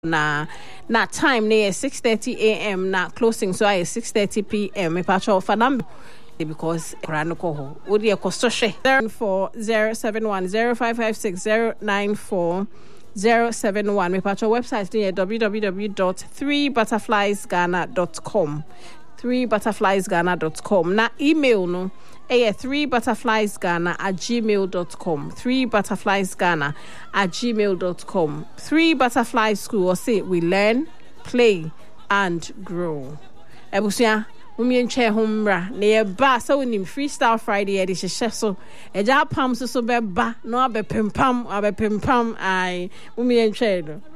na time na 6:30 a.m. na closing so ay 6:30 p.m. me pacho for number because krano ko ho odi e kosto hwe 0707556094071 me pacho website ni www.3butterfliesghana.com 3butterfliesghana.com na email no 3butterfliesghana@gmail.com 3butterfliesghana@gmail.com 3 Butterfly School or say we learn, play and grow. Ebusia Mumien che humra ne ba so nim freestyle Friday e de hye so eja pam so be ba no abe pempam ai mumien che do